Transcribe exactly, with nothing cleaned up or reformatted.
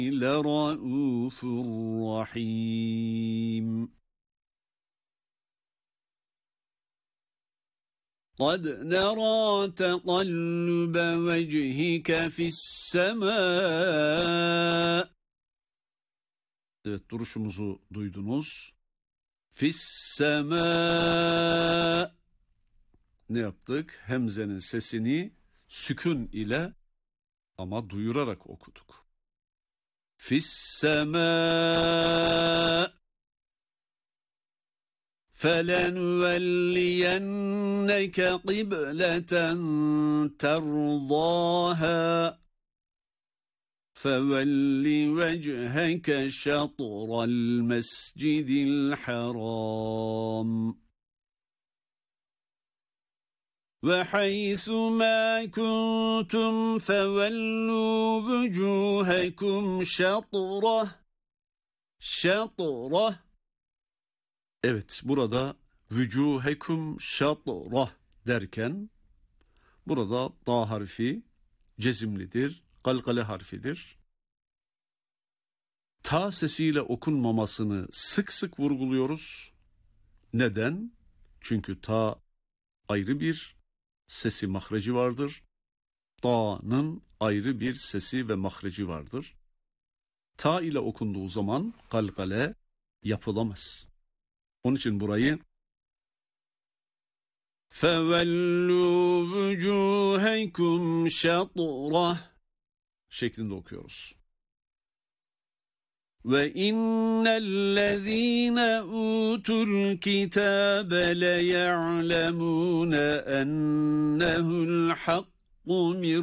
لَرَءُوفٌ رَحِيمٌ قَدْ نَرَى تَقَلُّبَ وَجْهِكَ فِي السَّمَاءِ. Evet, duruşumuzu duydunuz. Fis-semâ. Ne yaptık? Hemzenin sesini sükun ile ama duyurarak okuduk. Fis-semâ. فَلَنُوَلِّيَنَّكَ قِبْلَةً تَرْضَاهَا فَوَلِّ وَجْهَكَ شَطْرَ الْمَسْجِدِ الْحَرَامِ وَحَيْثُ مَا كُنْتُمْ فَوَلُّوا وُجُوهَكُمْ شَطْرَهُ شَطْرَهُ. Evet, burada vücuhekum şatrah derken burada da harfi cezimlidir, kalkale harfidir. Ta sesiyle okunmamasını sık sık vurguluyoruz. Neden? Çünkü ta ayrı bir sesi mahreci vardır. Ta'nın ayrı bir sesi ve mahreci vardır. Ta ile okunduğu zaman kalkale yapılamaz. Onun için burayı فَوَلُّوا وُجُوهَكُمْ شَطْرَهُ şeklinde okuyoruz. وَإِنَّ الَّذ۪ينَ أُوتُوا الْكِتَابَ لَيَعْلَمُونَ أَنَّهُ الْحَقُّ مِنْ